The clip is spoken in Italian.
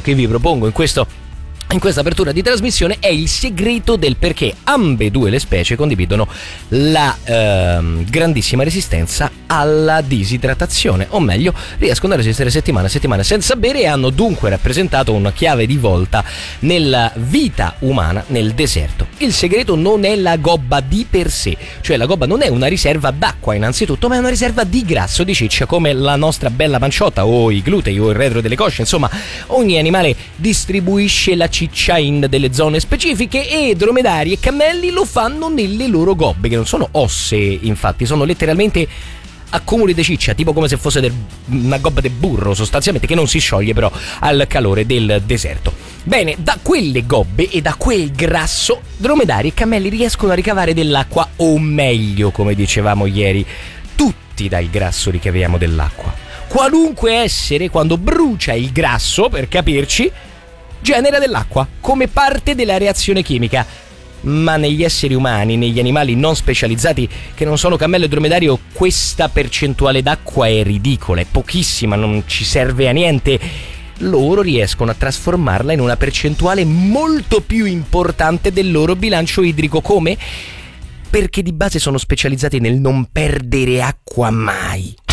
che vi propongo in questa apertura di trasmissione è il segreto del perché ambedue le specie condividono la grandissima resistenza alla disidratazione, o meglio riescono a resistere settimane e settimane senza bere e hanno dunque rappresentato una chiave di volta nella vita umana nel deserto. Il segreto non è la gobba di per sé, cioè la gobba non è una riserva d'acqua innanzitutto, ma è una riserva di grasso, di ciccia, come la nostra bella panciotta o i glutei o il retro delle cosce. Insomma, ogni animale distribuisce la ciccia in delle zone specifiche e dromedari e cammelli lo fanno nelle loro gobbe, che non sono ossee, infatti sono letteralmente accumuli di ciccia, tipo come se fosse una gobba di burro sostanzialmente, che non si scioglie però al calore del deserto. Bene, da quelle gobbe e da quel grasso dromedari e cammelli riescono a ricavare dell'acqua, o meglio, come dicevamo ieri, tutti dal grasso ricaviamo dell'acqua. Qualunque essere, quando brucia il grasso, per capirci, genera dell'acqua come parte della reazione chimica. Ma negli esseri umani, negli animali non specializzati che non sono cammello e dromedario, questa percentuale d'acqua è ridicola, è pochissima, non ci serve a niente. Loro riescono a trasformarla in una percentuale molto più importante del loro bilancio idrico. Come? Perché di base sono specializzati nel non perdere acqua mai.